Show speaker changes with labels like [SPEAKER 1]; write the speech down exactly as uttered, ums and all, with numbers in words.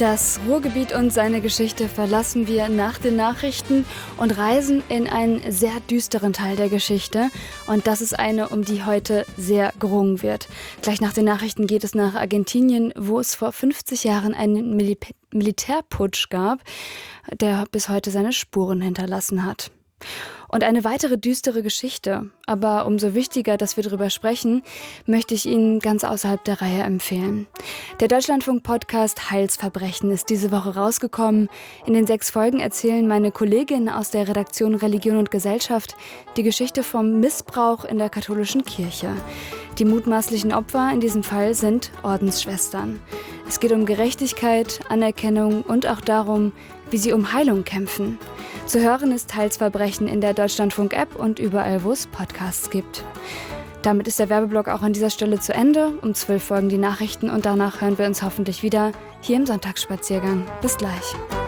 [SPEAKER 1] Das Ruhrgebiet und seine Geschichte verlassen wir nach den Nachrichten und reisen in einen sehr düsteren Teil der Geschichte. Und das ist eine, um die heute sehr gerungen wird. Gleich nach den Nachrichten geht es nach Argentinien, wo es vor fünfzig Jahren einen Mil- Militärputsch gab, der bis heute seine Spuren hinterlassen hat. Und eine weitere düstere Geschichte, aber umso wichtiger, dass wir darüber sprechen, möchte ich Ihnen ganz außerhalb der Reihe empfehlen. Der Deutschlandfunk-Podcast Heilsverbrechen ist diese Woche rausgekommen. In den sechs Folgen erzählen meine Kolleginnen aus der Redaktion Religion und Gesellschaft die Geschichte vom Missbrauch in der katholischen Kirche. Die mutmaßlichen Opfer in diesem Fall sind Ordensschwestern. Es geht um Gerechtigkeit, Anerkennung und auch darum, wie sie um Heilung kämpfen. Zu hören ist Heilsverbrechen in der Deutschlandfunk-App und überall, wo es Podcasts gibt. Damit ist der Werbeblock auch an dieser Stelle zu Ende. Um zwölf folgen die Nachrichten und danach hören wir uns hoffentlich wieder hier im Sonntagsspaziergang. Bis gleich.